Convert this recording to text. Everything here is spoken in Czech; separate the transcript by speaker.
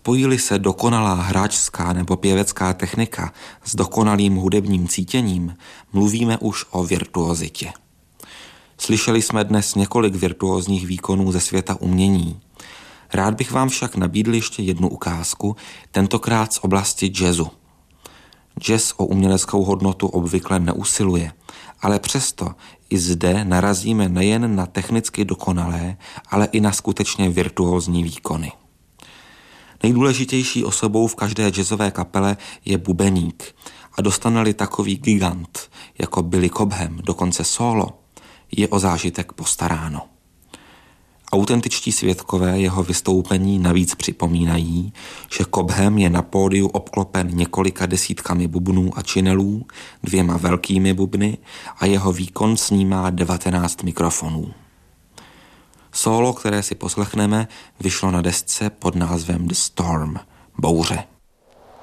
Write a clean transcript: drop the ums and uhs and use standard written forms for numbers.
Speaker 1: Spojí-li se dokonalá hráčská nebo pěvecká technika s dokonalým hudebním cítěním, mluvíme už o virtuozitě. Slyšeli jsme dnes několik virtuózních výkonů ze světa umění. Rád bych vám však nabídl ještě jednu ukázku, tentokrát z oblasti jazzu. Jazz o uměleckou hodnotu obvykle neusiluje, ale přesto i zde narazíme nejen na technicky dokonalé, ale i na skutečně virtuózní výkony. Nejdůležitější osobou v každé jazzové kapele je bubeník a dostane-li takový gigant jako Billy Cobham dokonce solo, je o zážitek postaráno. Autentičtí svědkové jeho vystoupení navíc připomínají, že Cobham je na pódiu obklopen několika desítkami bubnů a činelů, 2 velkými bubny a jeho výkon snímá 19 mikrofonů. Solo, které si poslechneme, vyšlo na desce pod názvem The Storm, bouře.